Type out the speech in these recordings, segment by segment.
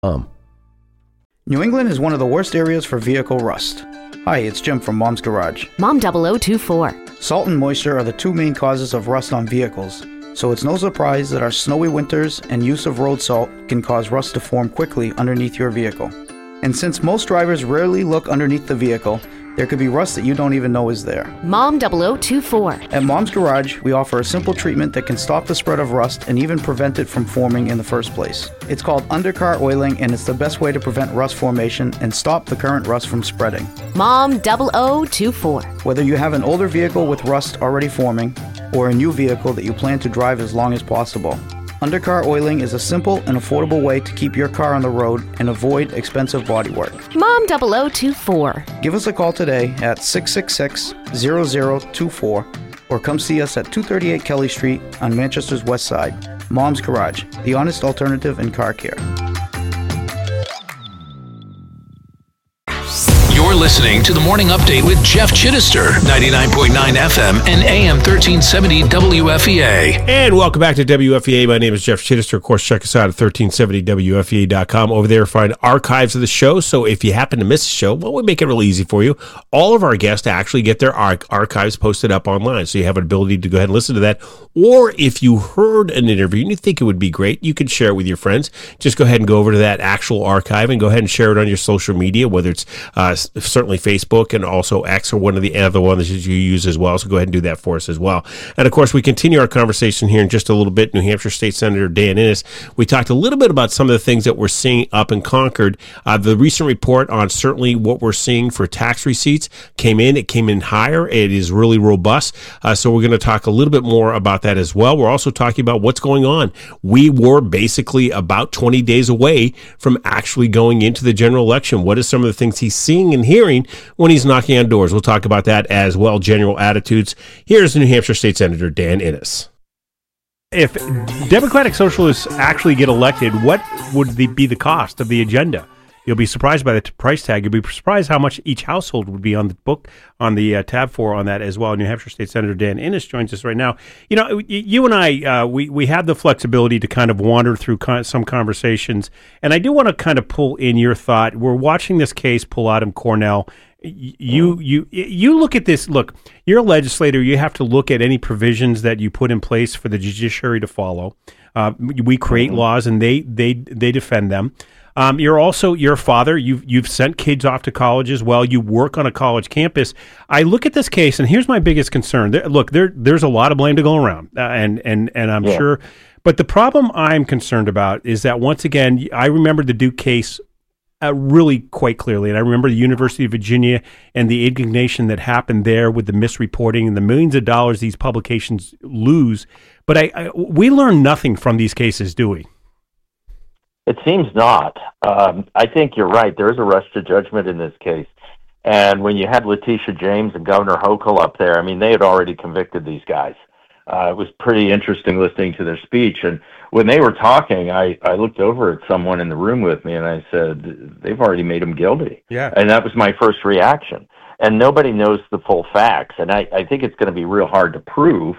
New England is one of the worst areas for vehicle rust. Hi, it's Jim from Mom's Garage. Mom 0024. Salt and moisture are the two main causes of rust on vehicles, so it's no surprise that our snowy winters and use of road salt can cause rust to form quickly underneath your vehicle. And since most drivers rarely look underneath the vehicle, there could be rust that you don't even know is there. Mom 0024. At Mom's Garage, we offer a simple treatment that can stop the spread of rust and even prevent it from forming in the first place. It's called undercar oiling, and it's the best way to prevent rust formation and stop the current rust from spreading. Mom 0024. Whether you have an older vehicle with rust already forming or a new vehicle that you plan to drive as long as possible, undercar oiling is a simple and affordable way to keep your car on the road and avoid expensive bodywork. Mom 0024. Give us a call today at 666-0024 or come see us at 238 Kelly Street on Manchester's West Side. Mom's Garage, the honest alternative in car care. You're listening to the Morning Update with Jeff Chittister, 99.9 FM and AM 1370 WFEA. And welcome back to WFEA. My name is Jeff Chittister. Of course, check us out at 1370WFEA.com. Over there, find archives of the show. So if you happen to miss a show, well, we make it really easy for you. All of our guests actually get their archives posted up online. So you have an ability to go ahead and listen to that. Or if you heard an interview and you think it would be great, you can share it with your friends. Just go ahead and go over to that actual archive and go ahead and share it on your social media, whether it's certainly Facebook and also X or one of the other ones that you use as well. So go ahead and do that for us as well. And of course, we continue our conversation here in just a little bit. New Hampshire State Senator Dan Innes. We talked a little bit about some of the things that we're seeing up in Concord. The recent report on certainly what we're seeing for tax receipts came in. It came in higher. It is really robust. So we're going to talk a little bit more about that as well. We're also talking about what's going on. We were basically about 20 days away from actually going into the general election. What are some of the things he's seeing and hearing when he's knocking on doors? We'll talk about that as well, general attitudes. Here's New Hampshire State Senator Dan Innes. If Democratic Socialists actually get elected, what would be the cost of the agenda? You'll be surprised by the price tag. You'll be surprised how much each household would be on the book, on the tab for on that as well. New Hampshire State Senator Dan Innes joins us right now. You know, you and I, we have the flexibility to kind of wander through some conversations, and I do want to kind of pull in your thought. We're watching this case pull out in Cornell. You look at this. Look, you're a legislator. You have to look at any provisions that you put in place for the judiciary to follow. We create laws, and they defend them. You're a father. You've sent kids off to college as well. You work on a college campus. I look at this case, and here's my biggest concern. There's a lot of blame to go around, and I'm sure. But the problem I'm concerned about is that, once again, I remember the Duke case really quite clearly, and I remember the University of Virginia and the indignation that happened there with the misreporting and the millions of dollars these publications lose. But we learn nothing from these cases, do we? It seems not. I think you're right. There is a rush to judgment in this case. And when you had Letitia James and Governor Hochul up there, I mean, they had already convicted these guys. It was pretty interesting listening to their speech. And when they were talking, I looked over at someone in the room with me and I said, they've already made them guilty. Yeah. And that was my first reaction. And nobody knows the full facts. And I think it's going to be real hard to prove,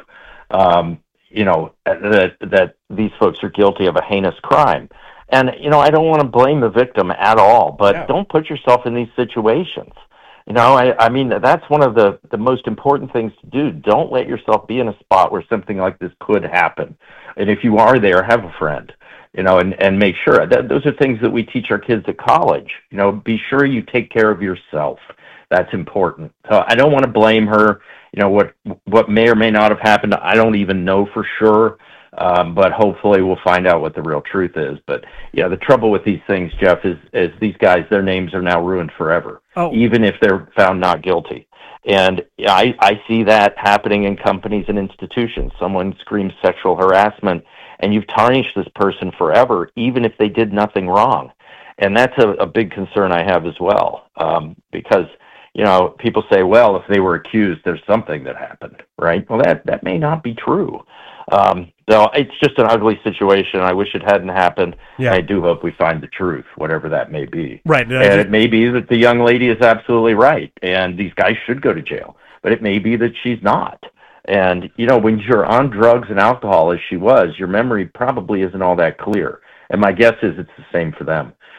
that these folks are guilty of a heinous crime. And, I don't want to blame the victim at all, but don't put yourself in these situations. I mean, that's one of the most important things to do. Don't let yourself be in a spot where something like this could happen. And if you are there, have a friend, and make sure. Those are things that we teach our kids at college. Be sure you take care of yourself. That's important. So I don't want to blame her. What may or may not have happened, I don't even know for sure. But hopefully we'll find out what the real truth is. But the trouble with these things, Jeff, is these guys, their names are now ruined forever, even if they're found not guilty. And I see that happening in companies and institutions. Someone screams sexual harassment, and you've tarnished this person forever, even if they did nothing wrong. And that's a big concern I have as well, because people say, well, if they were accused, there's something that happened, right? Well, that may not be true. So it's just an ugly situation. I wish it hadn't happened. Yeah. I do hope we find the truth, whatever that may be. Right. And it may be that the young lady is absolutely right, and these guys should go to jail. But it may be that she's not. And, when you're on drugs and alcohol, as she was, your memory probably isn't all that clear. And my guess is it's the same for them.